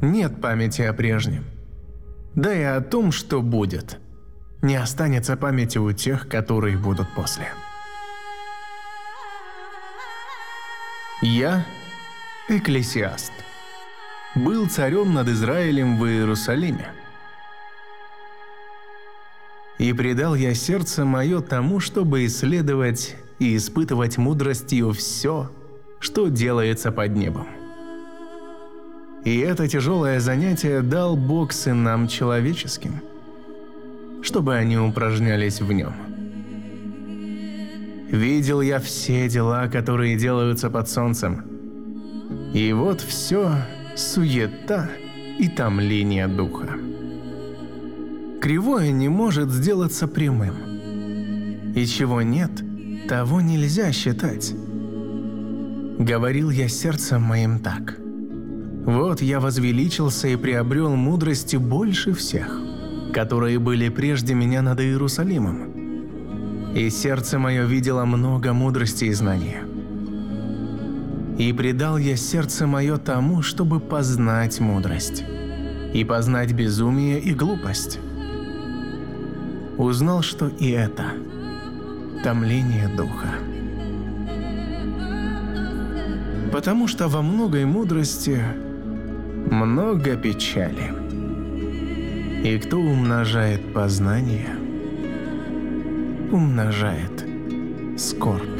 нет памяти о прежнем. Да и о том, что будет, не останется памяти у тех, которые будут после. Я, Экклесиаст, был царем над Израилем в Иерусалиме. И предал я сердце мое тому, чтобы исследовать и испытывать мудростью все, что делается под небом. И это тяжелое занятие дал Бог сынам человеческим, чтобы они упражнялись в нем. Видел я все дела, которые делаются под солнцем, и вот все суета и томление духа. Кривое не может сделаться прямым, и чего нет, того нельзя считать. Говорил я сердцем моим так: вот я возвеличился и приобрел мудрости больше всех, которые были прежде меня над Иерусалимом. И сердце мое видело много мудрости и знания. И предал я сердце мое тому, чтобы познать мудрость, и познать безумие и глупость. Узнал, что и это томление духа. Потому что во многой мудрости много печали. И кто умножает познание, умножает скорбь.